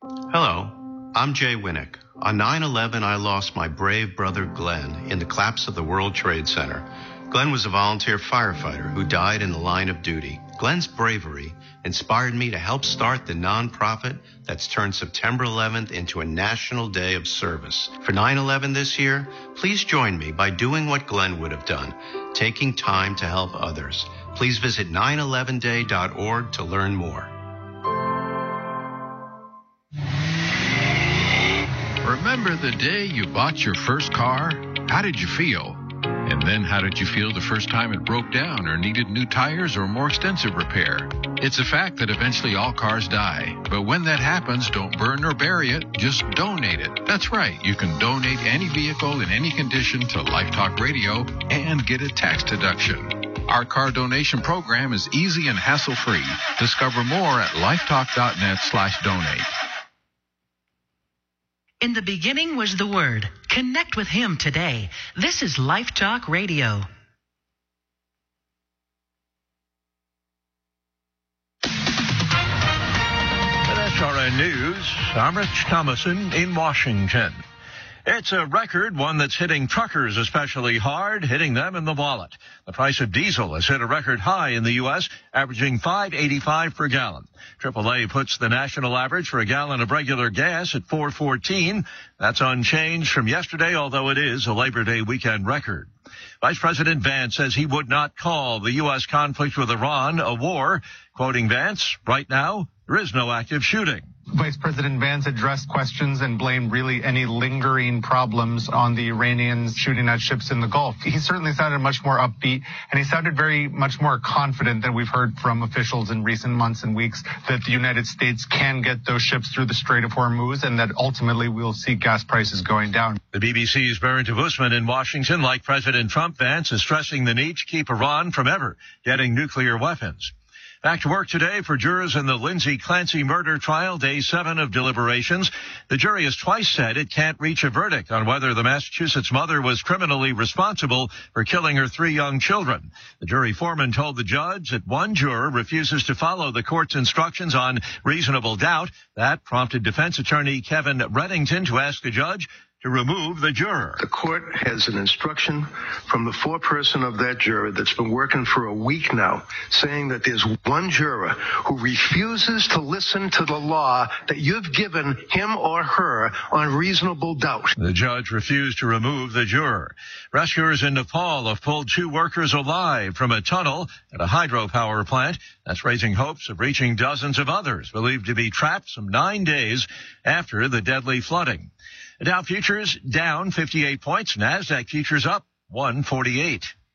Hello, I'm Jay Winnick. On 9/11, I lost my brave brother Glenn in the collapse of the World Trade Center. Glenn was a volunteer firefighter who died in the line of duty. Glenn's bravery inspired me to help start the nonprofit that's turned September 11th into a national day of service. For 9/11 this year, please join me by doing what Glenn would have done, taking time to help others. Please visit 911day.org to learn more. Remember the day you bought your first car? How did you feel? And then how did you feel the first time it broke down or needed new tires or more extensive repair? It's a fact that eventually all cars die. But when that happens, don't burn or bury it. Just donate it. That's right. You can donate any vehicle in any condition to Life Talk Radio and get a tax deduction. Our car donation program is easy and hassle-free. Discover more at lifetalk.net/donate. In the beginning was the Word. Connect with Him today. This is Life Talk Radio. At SRN News, I'm Rich Thomason in Washington. It's a record, one that's hitting truckers especially hard, hitting them in the wallet. The price of diesel has hit a record high in the U.S., averaging $5.85 per gallon. AAA puts the national average for a gallon of regular gas at $4.14. That's unchanged from yesterday, although it is a Labor Day weekend record. Vice President Vance says he would not call the U.S. conflict with Iran a war. Quoting Vance, right now, there is no active shooting. Vice President Vance addressed questions and blamed really any lingering problems on the Iranians shooting at ships in the Gulf. He certainly sounded much more upbeat, and he sounded very much more confident than we've heard from officials in recent months and weeks that the United States can get those ships through the Strait of Hormuz and that ultimately we'll see gas prices going down. The BBC's Barrington Busman in Washington, like President Trump, Vance is stressing the need to keep Iran from ever getting nuclear weapons. Back to work today for jurors in the Lindsay Clancy murder trial, day 7 of deliberations. The jury has twice said it can't reach a verdict on whether the Massachusetts mother was criminally responsible for killing her 3 young children. The jury foreman told the judge that one juror refuses to follow the court's instructions on reasonable doubt. That prompted defense attorney Kevin Reddington to ask the judge to remove the juror. The court has an instruction from the foreperson of that juror that's been working for a week now, saying that there's one juror who refuses to listen to the law that you've given him or her on reasonable doubt. The judge refused to remove the juror. Rescuers in Nepal have pulled 2 workers alive from a tunnel at a hydropower plant. That's raising hopes of reaching dozens of others believed to be trapped some 9 days after the deadly flooding. The Dow futures down 58 points. NASDAQ futures up 148.